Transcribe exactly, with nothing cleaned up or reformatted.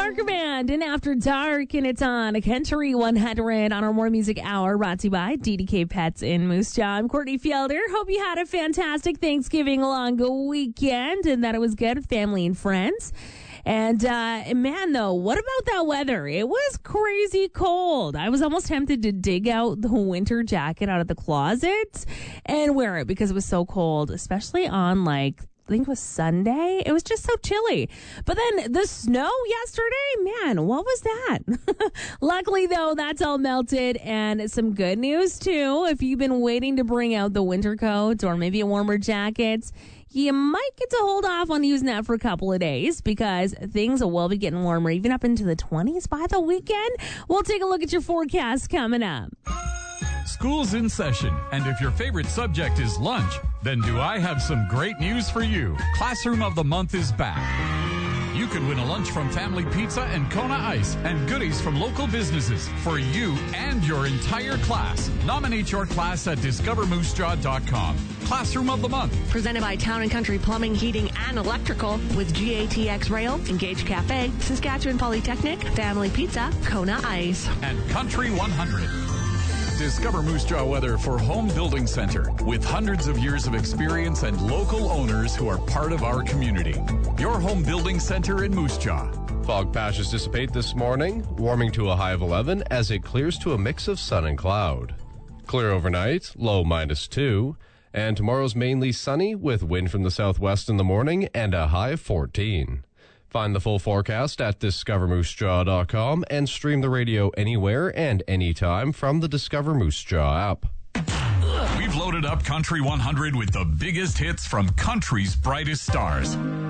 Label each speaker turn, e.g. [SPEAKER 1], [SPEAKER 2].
[SPEAKER 1] Parker Band in After Dark, and it's on Country one hundred on our More Music Hour, brought to you by D D K Pets in Moose Jaw. I'm Courtney Fielder. Hope you had a fantastic Thanksgiving long weekend and that it was good with family and friends. And, uh, man, though, what about that weather? It was crazy cold. I was almost tempted to dig out the winter jacket out of the closet and wear it because it was so cold, especially on, like, I think it was Sunday. It was just so chilly. But then the snow yesterday, man, what was that? Luckily, though, that's all melted. And some good news, too. If you've been waiting to bring out the winter coats or maybe a warmer jacket, you might get to hold off on using that for a couple of days because things will be getting warmer, even up into the twenties by the weekend. We'll take a look at your forecast coming up.
[SPEAKER 2] School's in session, and if your favorite subject is lunch, then do I have some great news for you. Classroom of the Month is back. You could win a lunch from Family Pizza and Kona Ice and goodies from local businesses for you and your entire class. Nominate your class at discover moose jaw dot com. Classroom of the Month.
[SPEAKER 3] Presented by Town and Country Plumbing, Heating, and Electrical with G A T X Rail, Engage Cafe, Saskatchewan Polytechnic, Family Pizza, Kona Ice.
[SPEAKER 2] And Country one hundred. Discover Moose Jaw Weather for Home Building Center with hundreds of years of experience and local owners who are part of our community. Your home building center in Moose Jaw.
[SPEAKER 4] Fog patches dissipate this morning, warming to a high of eleven as it clears to a mix of sun and cloud. Clear overnight, low minus two, and tomorrow's mainly sunny with wind from the southwest in the morning and a high of fourteen. Find the full forecast at discover moose jaw dot com and stream the radio anywhere and anytime from the Discover Moose Jaw app.
[SPEAKER 2] We've loaded up Country one hundred with the biggest hits from country's brightest stars.